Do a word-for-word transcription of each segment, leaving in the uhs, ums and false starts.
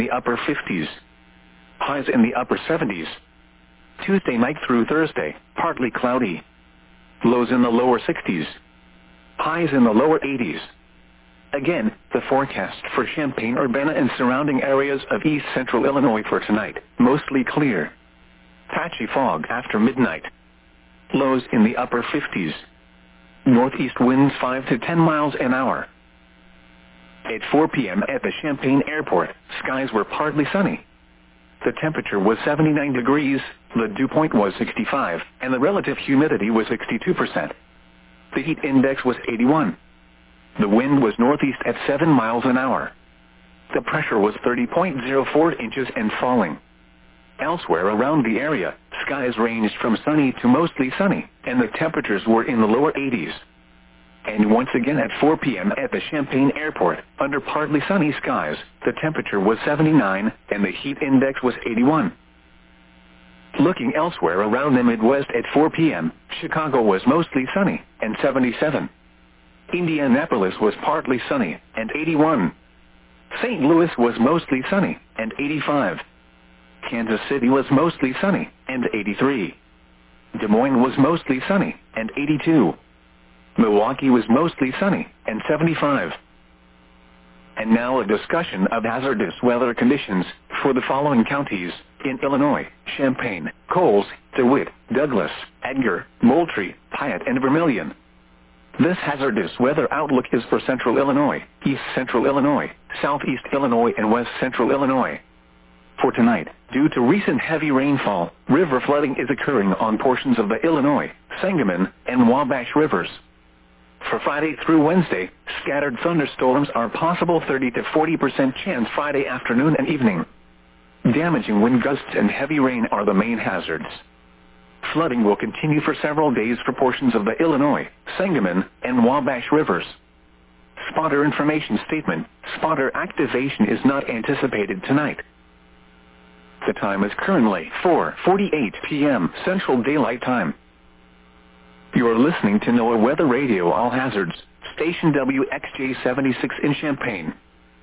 the upper fifties. Highs in the upper seventies. Tuesday night through Thursday, partly cloudy. Lows in the lower sixties. Highs in the lower eighties. Again, the forecast for Champaign-Urbana and surrounding areas of east central Illinois for tonight, mostly clear. Patchy fog after midnight. Lows in the upper fifties. Northeast winds five to ten miles an hour. At four p m at the Champaign Airport, skies were partly sunny. The temperature was seventy-nine degrees, the dew point was sixty-five, and the relative humidity was sixty-two percent. The heat index was eighty-one. The wind was northeast at seven miles an hour. The pressure was thirty point zero four inches and falling. Elsewhere around the area, skies ranged from sunny to mostly sunny, and the temperatures were in the lower eighties. And once again at four p m at the Champaign Airport, under partly sunny skies, the temperature was seventy-nine, and the heat index was eighty-one. Looking elsewhere around the Midwest at four p m, Chicago was mostly sunny, and seventy-seven. Indianapolis was partly sunny, and eighty-one. Saint Louis was mostly sunny, and eighty-five. Kansas City was mostly sunny, and eighty-three. Des Moines was mostly sunny, and eighty-two. Milwaukee was mostly sunny, and seventy-five. And now a discussion of hazardous weather conditions for the following counties in Illinois: Champaign, Coles, DeWitt, Douglas, Edgar, Moultrie, Piatt, and Vermilion. This hazardous weather outlook is for central Illinois, east central Illinois, southeast Illinois, and west central Illinois. For tonight, due to recent heavy rainfall, river flooding is occurring on portions of the Illinois, Sangamon, and Wabash rivers. For Friday through Wednesday, scattered thunderstorms are possible, thirty to forty percent chance Friday afternoon and evening. Damaging wind gusts and heavy rain are the main hazards. Flooding will continue for several days for portions of the Illinois, Sangamon, and Wabash rivers. Spotter information statement: spotter activation is not anticipated tonight. The time is currently four forty-eight p m Central Daylight Time. You are listening to NOAA Weather Radio All Hazards, station W X J seventy-six in Champaign.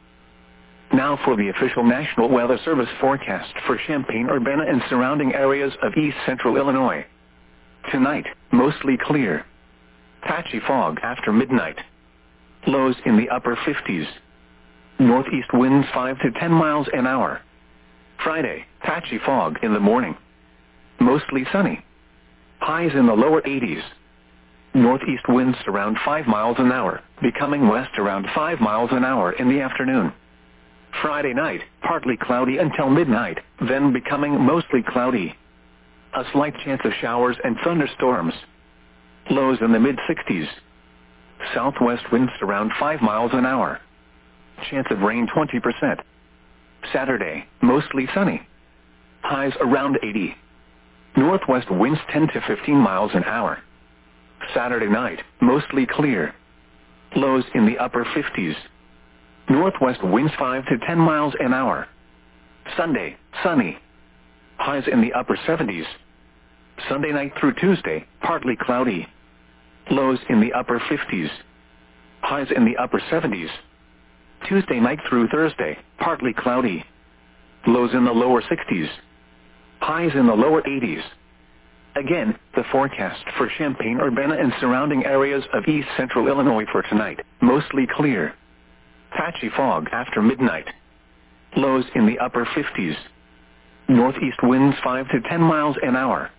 Now for the official National Weather Service forecast for Champaign-Urbana and surrounding areas of east central Illinois. Tonight, mostly clear. Patchy fog after midnight. Lows in the upper fifties. Northeast winds five to ten miles an hour. Friday, patchy fog in the morning. Mostly sunny. Highs in the lower eighties. Northeast winds around five miles an hour, becoming west around five miles an hour in the afternoon. Friday night, partly cloudy until midnight, then becoming mostly cloudy. A slight chance of showers and thunderstorms. Lows in the mid-sixties. Southwest winds around five miles an hour. Chance of rain twenty percent. Saturday, mostly sunny. Highs around eighty. Northwest winds ten to fifteen miles an hour. Saturday night, mostly clear. Lows in the upper fifties. Northwest winds five to ten miles an hour. Sunday, sunny. Highs in the upper seventies. Sunday night through Tuesday, partly cloudy. Lows in the upper fifties. Highs in the upper seventies. Tuesday night through Thursday, partly cloudy. Lows in the lower sixties. Highs in the lower eighties. Again, the forecast for Champaign-Urbana and surrounding areas of east central Illinois for tonight, mostly clear. Patchy fog after midnight. Lows in the upper fifties. Northeast winds five to ten miles an hour.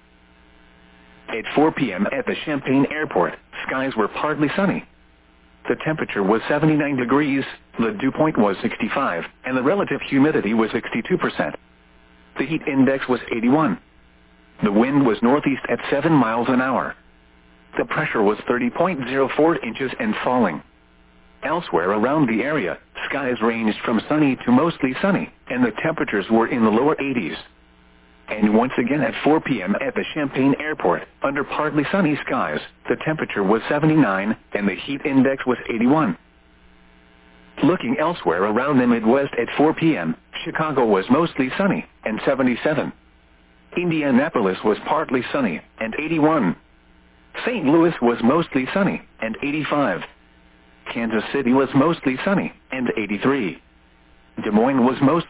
At four p m at the Champaign Airport, skies were partly sunny. The temperature was seventy-nine degrees, the dew point was sixty-five, and the relative humidity was sixty-two percent. The heat index was eighty-one. The wind was northeast at seven miles an hour. The pressure was thirty point zero four inches and falling. Elsewhere around the area, skies ranged from sunny to mostly sunny, and the temperatures were in the lower eighties. And once again at four p m at the Champaign Airport, under partly sunny skies, the temperature was seventy-nine, and the heat index was eighty-one. Looking elsewhere around the Midwest at four p m, Chicago was mostly sunny, and seventy-seven. Indianapolis was partly sunny, and eighty-one. Saint Louis was mostly sunny, and eighty-five. Kansas City was mostly sunny, and eighty-three. Des Moines was mostly